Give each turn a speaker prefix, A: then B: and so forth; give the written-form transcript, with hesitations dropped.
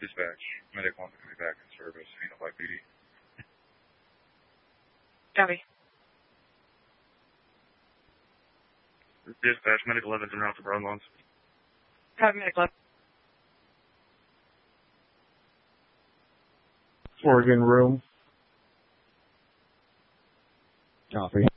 A: Dispatch, medic 1 to be back in service, Phoenix PD.
B: Copy.
A: Dispatch, medic 11's en route to Broadlands.
B: Copy, medic 11.
C: Oregon room.
D: Copy.